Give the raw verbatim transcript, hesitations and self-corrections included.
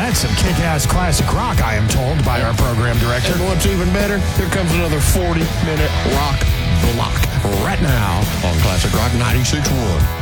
that's some kick-ass classic rock, I am told by our program director. And what's even better, here comes another forty-minute rock block right now on Classic Rock ninety-six point one.